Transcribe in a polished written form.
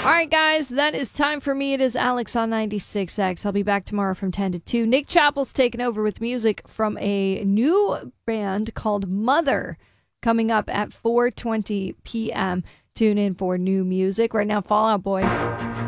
All right, guys, that is time for me. It is Alex on 96X. I'll be back tomorrow from 10 to 2. Nick Chappell's taking over with music from a new band called Mother coming up at 4:20 p.m. Tune in for new music. Right now, Fall Out Boy.